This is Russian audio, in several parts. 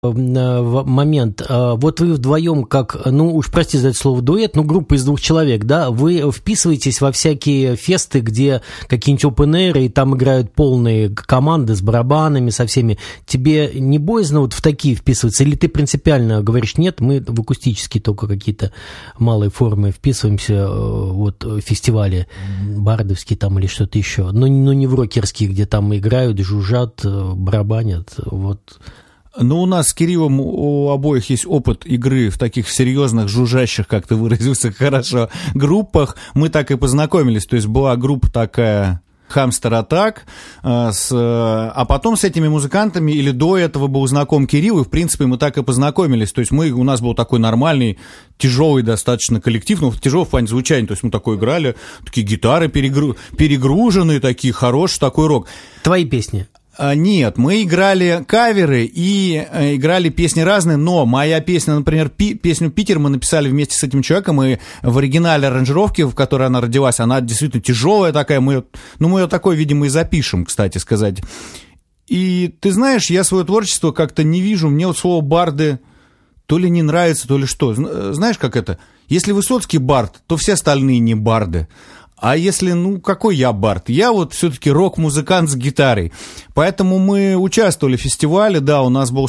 момент. Вот вы вдвоем, как, ну уж прости за это слово дуэт, но группа из 2 человек, да, вы вписываетесь во всякие фесты, где какие-нибудь open-air, и там играют полные команды с барабанами, со всеми. Тебе не боязно вот в такие вписываться? Или ты принципиально говоришь, нет, мы в акустические только какие-то малые формы вписываемся, вот фестивали бардовские там или что-то еще, но не в рокерские, где там играют, жужжат, барабанят, вот... Ну, у нас с Кириллом у обоих есть опыт игры в таких серьезных, жужжащих, как ты выразился хорошо, группах. Мы так и познакомились. То есть была группа такая Hamster Attack, а потом с этими музыкантами, или до этого был знаком Кирилл, и, в принципе, мы так и познакомились. То есть у нас был такой нормальный, тяжелый достаточно коллектив, ну, тяжелый в плане звучания. То есть мы такой играли, такие гитары перегруженные, такие хорошие, такой рок. Твои песни? Нет, мы играли каверы и играли песни разные, но моя песня, например, песню «Питер» мы написали вместе с этим человеком, и в оригинале аранжировки, в которой она родилась, она действительно тяжелая такая, мы ее такой, видимо, и запишем, кстати сказать. И ты знаешь, я свое творчество как-то не вижу, мне вот слово «барды» то ли не нравится, то ли что. Знаешь, как это? Если Высоцкий бард, то все остальные не барды. А если, какой я бард? Я вот все-таки рок-музыкант с гитарой. Поэтому мы участвовали в фестивале, да, у нас был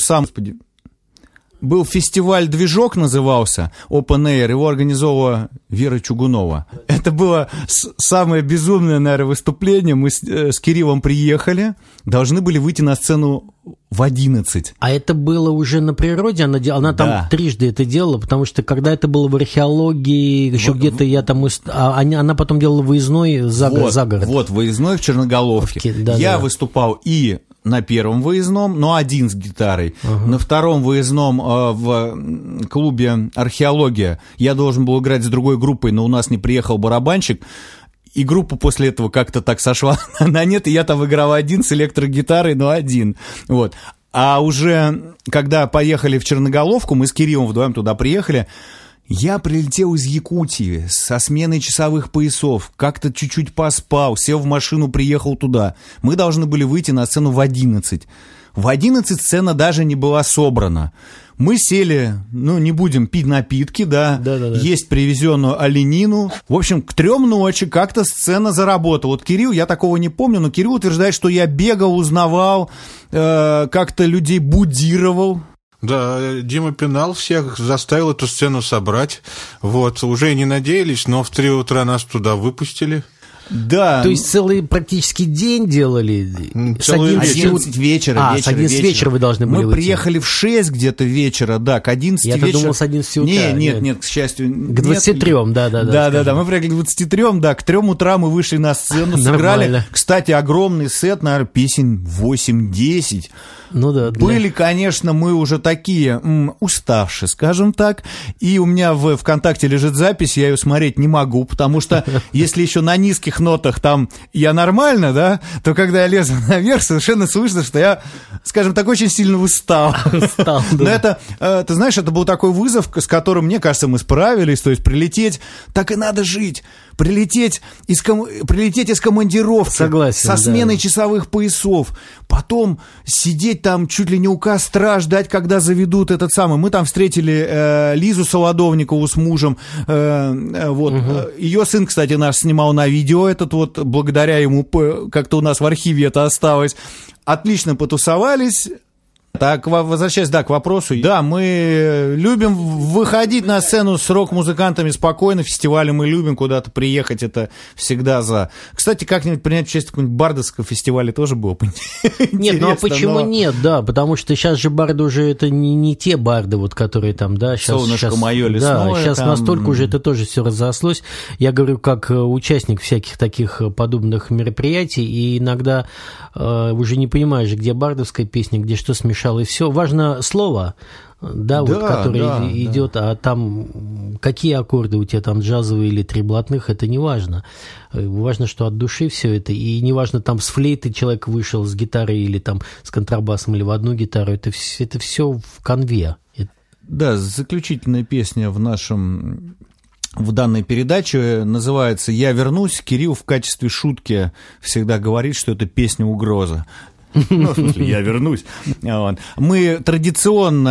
был фестиваль «Движок» назывался, Open Air, его организовала Вера Чугунова. Это было самое безумное, наверное, выступление. Мы с Кириллом приехали, должны были выйти на сцену в 11. А это было уже на природе? Она там трижды это делала, потому что когда это было в археологии, еще где-то я там... она потом делала выездной за город. Вот, выездной в Черноголовке. Я выступал и на первом выездном, но один с гитарой. На втором выездном в клубе «Археология» я должен был играть с другой группой, но у нас не приехал барабанщик. И группа после этого как-то так сошла на нет, и я там играл один с электрогитарой, но один. Вот. А уже когда поехали в Черноголовку, мы с Кириллом вдвоем туда приехали, я прилетел из Якутии со сменой часовых поясов, как-то чуть-чуть поспал, сел в машину, приехал туда. Мы должны были выйти на сцену в 11. В 11 сцена даже не была собрана. Мы сели, не будем пить напитки, есть привезенную оленину. В общем, к 3 ночи как-то сцена заработала. Вот Кирилл, я такого не помню, но Кирилл утверждает, что я бегал, узнавал, как-то людей будировал. Да, Дима пинал всех, заставил эту сцену собрать. Вот, уже не надеялись, но в 3 утра нас туда выпустили. Да. То есть целый практически день делали? С 11 вечера. С 11 вечера вы должны были выйти. Мы выйти. приехали в 6 где-то вечера, к 11 вечера. Я-то думал, с 11 утра. Нет, к счастью. К 23, да. Да, мы приехали к 23, к 3 утра мы вышли на сцену, сыграли. Кстати, огромный сет, наверное, песен 8-10. Были, конечно, мы уже такие уставшие, скажем так. И у меня в ВКонтакте лежит запись, я ее смотреть не могу, потому что если еще на низких нотах там я нормально, то когда я лезу наверх, совершенно слышно, что я, скажем так, очень сильно устал. Но это, ты знаешь, это был такой вызов, с которым, мне кажется, мы справились. То есть прилететь, так и надо жить. Прилететь из командировки. Согласен, со сменой часовых поясов. Потом сидеть там чуть ли не у костра, ждать, когда заведут этот самый. Мы там встретили Лизу Солодовникову с мужем. Ее сын, кстати, наш снимал на видео этот вот, благодаря ему как-то у нас в архиве это осталось. Отлично потусовались. Так, возвращаясь, к вопросу. Да, мы любим выходить на сцену с рок-музыкантами спокойно, фестивали мы любим, куда-то приехать, это всегда за... Кстати, как-нибудь принять участие в каком-нибудь бардовском фестивале тоже было бы интересно. Нет, почему нет, потому что сейчас же барды уже, это не те барды, вот, которые там, сейчас... Солнышко мое лесное. Да, сейчас настолько уже это тоже все разрослось. Я говорю, как участник всяких таких подобных мероприятий, и иногда уже не понимаешь, где бардовская песня, где что смешалось. И все. Важно слово, которое идет, а там какие аккорды у тебя там джазовые или три блатных, это не важно. Важно, что от души все это, и не важно, там с флейты человек вышел с гитарой или там с контрабасом или в одну гитару, это все в конве. Да, заключительная песня в данной передаче называется «Я вернусь». Кирилл в качестве шутки всегда говорит, что это песня «Угроза». Ну, в смысле, я вернусь. Мы традиционно